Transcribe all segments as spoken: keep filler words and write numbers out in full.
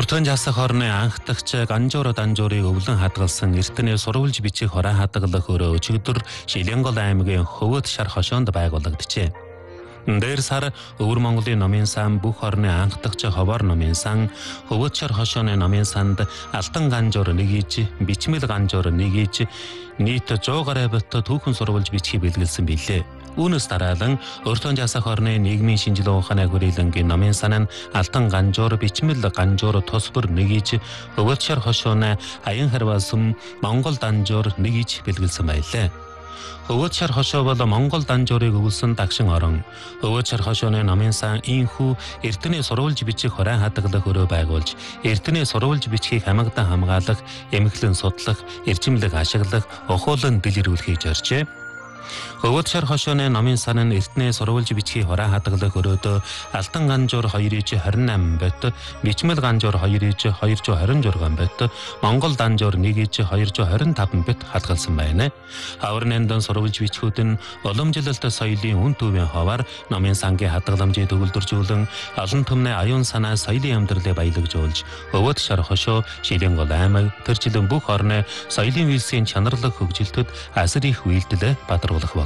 Уртан жасах орны анхдагч Ганжуур Данжуурыг өвлөн хадгалсан эртний сурвалж бичих хороо хадгалах өрөө өчигдөр Шилэнгол аймгийн Хөвөд шар хошоонд байгуулагджээ. Дээр сар Өвөр Монголын номын сан бүх орны анхдагч Ховор номын сан Хөвөд шар хошооны номын санд Алтан Ганжуур нэгийж, Бичмэл Ганжуур нэгийж нийт сто гаруй бот түүхэн сурвалж бичихийг бэлгэлсэн билээ. Үүнээс дараалан Уртан жасах орны нийгмийн шинжилгээ ухааны хүрээлэнгийн номын сан нь Алтан Ганжуур, Бичмэл Ганжуур тус бүр нэгийж, Хөвөд шар хошооны Аян харваасум Монгол Данжуур нэгийж бэлгэлсэн байлаа. Хөвөд шар хошоо бол Монгол Данжуурыг өвлсөн дагшин орон. Хөвөд шар хошооны номын сан инхүү эртний сурвалж бичих хороо хадгалах өрөө байгуулж, эртний сурвалж бичгийг хамгадан хамгаалах, эмхлэн судлах, эрчимлэг ашиглах, ухуулан дэлгэрүүлэхийг зоржээ. Хөвөд шар хошооны номын сан нь эртний сурвалж бичгийн хороо хадгалах өрөөдөө Алтан Ганжуур хоёрын двадцать восемь бот, Бичмэл Ганжуур хоёрын двести двадцать шесть бот, Монгол Данжуур нэгэн двести двадцать пять бот хадгалсан байна. Хаврнэндон сурвалж бичгүүд нь уламжлалт соёлын үн төвийн ховаар номын сангийн хадгаламжийг төгөлдржүүлэн олон түмний аюун санаа соёлын амьдралыг баялагжуулж, Хөвөд шар хошоо Шилэнгол аймаг төрчлөн бүх орны соёлын үйлсийн чанарлаг хөгжилтөд асар их үйлдэл бадруулах болно.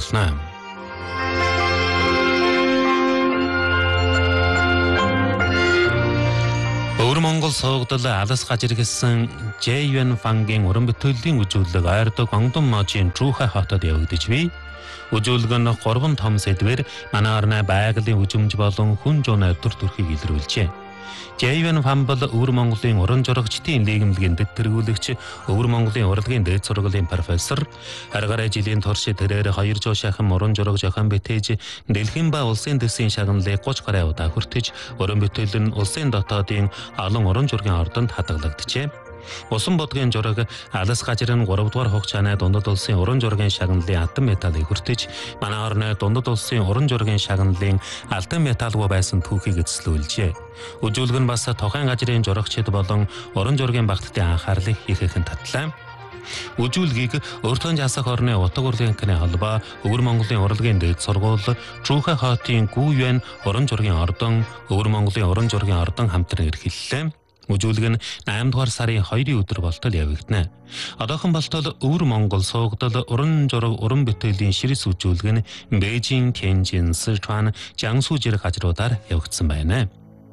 Өвөр Монгол суугдал алас гажиргсан Жэ Юан Фангийн уран бүтээлийн үзүүлэг ойрдог Онгдон можийн Трүүхэ хотод явагдаж бий. Үзүүлэг нь гурван том сэдвээр манай орны байгалийн үжимж болон хүн зүйн өдөр төрхийг илрүүлжээ. Жэ Юан Фан бол Өвөр Монголын уран зурагчдын нийгэмлэгийн дэд тэргүүлэгч, Өвөр Монголын урлагийн дээд сургуулийн профессор, харгараа жилийн турш тэрээр хоёр зуун шахам уран зураг зохион бүтээж, дэлхийн ба улсын дэсийн шагналыг гуйж гаруй удаа хүртэж, уран бүтээл нь улсын дотоодын олон уран зургийн ордонд хадгалагджээ. Усан бодгийн зураг алас гажир нь гурав дугаар хугацааны дундад улсын уран зургийн шагналын алтан металлыг хүртэж, манай орны дундад улсын уран зургийн шагналын алтан металлгүй байсан түүхийг эзэслүүлжээ. Үзүүлэг нь бас тухайн гажрын зурагчид болон уран зургийн багтдын анхаарлыг ихээхэн татлаа. Үзүүлгийг Уртан жасах орны утга урлагийнхны холбоо, Өвөр Монголын урлагийн дэд сургууль, Трүүхэ хотын Гүү Юан уран зургийн ордон, Өвөр Монголын уран зургийн ордон хамтран эрхэллээ. Үзүүлэг нь найман дугаар сарын хоёрын өдөр болтол явагдана. Одоохон болтол Өвөр Монгол суугдал уран зураг уран бүтээлийн ширээс үзүүлэг нь Бээжин, Тяньжин, Сычуан, Жангсу зэрэг газруудаар явагдсан байна.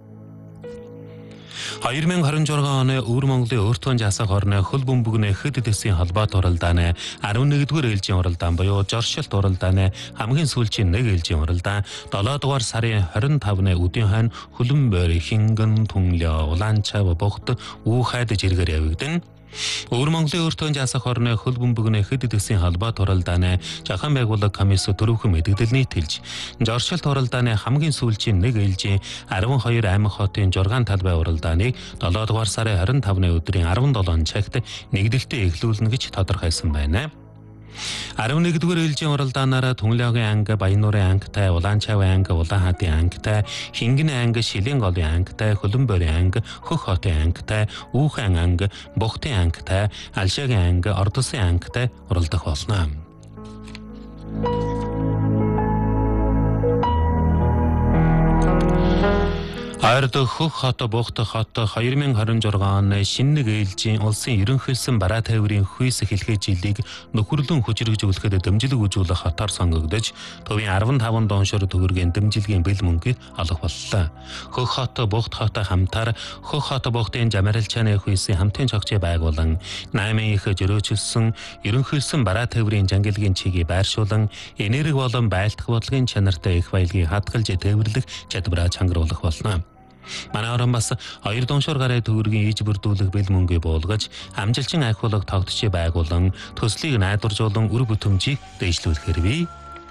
две тысячи двадцать шесть оны Өвөр Монголын Уртан жасах орны хөл бөмбөгний хэд дэсийн холбоот уралдааны eleven дугаар ээлжийн уралдаан буюу Жоршилт уралдааны хамгийн сүүлчийн нэг ээлжийн уралдаан долоо дугаар сарын twenty five-ны өдийн хойно Хөлбөмбөр, Хингэн, Түнлё, Улаанчав, Богт, Үүхайд зэрэгээр явагдана. Өвөр Монголын Уртан жасах орны хөл бөмбөгний хэд дэсийн холбоот уралдааны жахан байгууллага комисс төрөвхөн мэдэгдэл нийтэлж, Жоршилт уралдааны хамгийн сүүлчийн нэг ээлжийн twelve аймаг хотын жургаан талбай уралдааныг долоо дугаар сарын twenty-five-ны өдрийн seventeen цагт нэгдэлтэд эхлүүлнэ гэж тодорхойлсон байна. eleven дугаар ээлжийн уралдаанаараа Түнлэгийн анги, Баянуурын ангитай, Улаанчавын анги, Улаанхаадын ангитай, Хингэн анги, Шилэнголын ангитай, Хөлбөмбөрийн анги, Хөх хотын ангитай, Үүхэн анги, Бохтын ангитай, Алшагийн анги, Ордосын ангитай уралдах болно. Ойрдог Хөх хот, Бохт хот twenty twenty-six оны шинэ нэг ээлжийн улсын ерөнхийлсөн бараа тээврийн хүйс хэлхээ жилийг нөхөрлөн хүчрэгжүүлэхэд дэмжлэг үзүүлэх хотоор сонгогдож, төвийн fifteen дууншор төгрөгийн дэмжлэгийн бэл мөнгийг олох боллоо. Хөх хот, Бохт хот хамтаар Хөх хот Бохтын Жамарилчааны хүйсийн хамтын цогцыг байгуулан eight их зөрөөчилсөн ерөнхийлсөн бараа тээврийн жангилгийн чигийг байршуулан энерги болон байлдах бодлогын чанартай их баялагийг хадгалж тээвэрлэх чадвараа чангаруулах болно. Манай орон бас хоёр дууншор гаруй төгрөгийн иж бүрдүүлэх бэл мөнгөө буулгаж, амжилчин ахиулах тогтчийг байгуулан төслийг найдваржуулан үр бүтэмжийг дэвшлүүлэхээр бий.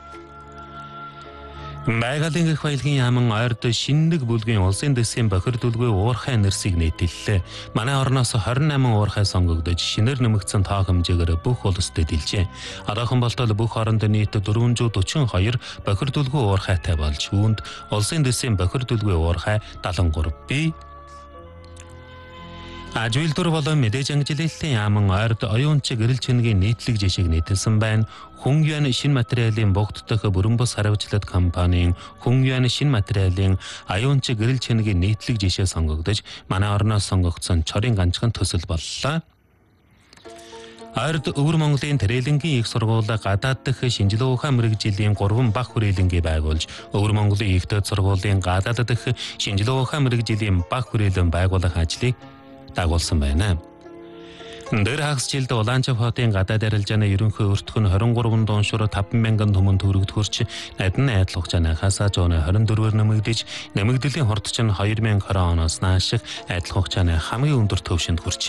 Байгалийн их баялагын яаман ойрд шинэ нэг бүлгийн улсын дэсийн бохирдуулгүй уурхай нэрсийг нийтэллээ. Манай орноос twenty-eight уурхай сонгогдож, шинээр нэмэгдсэн тоо хэмжээгээр бүх улсад дэлжээ. Одоохон болтол бүх оронд нийт four hundred forty-two бохирдуулгүй уурхайтай болж, үүнд улсын дэсийн бохирдуулгүй уурхай seventy-three бий. Ажуулдур болон мэдээж ангилалын яаман ойрд оюунчиг гэрэл чинийг нийтлэг жишийг нийтэлсэн байна. Хүн юан шин материалын богд дэх бүрэн бус хариуцлага компанийн хүн юан шин материалын оюунчиг гэрэл чинийг нийтлэг жишээ сонгогдож манай орноос сонгогдсон чорын ганцхан төсөл боллоо. Ойрд Өвөр Монголын Тэрэлэнгийн их сургууль гадаад дэх шинжилгээ ухаан мэрэгжлийн гурван баг хүрээлэнгээ байгуулж Өвөр Монголын их дэд сургуулийн гадаад дэх шинжилгээ ухаан мэрэгжлийн баг хүрээлэн байгуулах ажлыг дагуулсан байна. Дээр хагасжилд Улаанчав хотын гадаад арилжааны ерөнхий өртгөн хорин гурван дууншуур таван мянган түмэн төгрөгт хүрч найдан айдал хугацаанаас зуун хорин дөрвөөр нэмэгдэж нэмэгдэлийн хорт чинь хоёр мянга двадцать оноос нааш айдал хугацааны хамгийн өндөр түвшинд хүрч